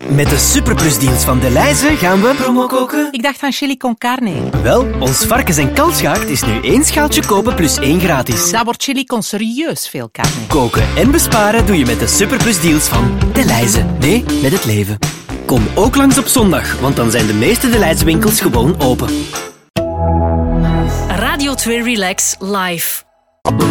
Met de superplusdeals van Delhaize gaan we promo koken. Ik dacht van chili con carne. Wel, ons varkens- en kalfsgaard is nu 1 schaaltje kopen plus 1 gratis. Dat wordt chili con serieus veel carne. Koken en besparen doe je met de superplusdeals van Delhaize. Nee, met het leven. Kom ook langs op zondag, want dan zijn de meeste Delhaize winkels gewoon open. Radio 2 Relax Live.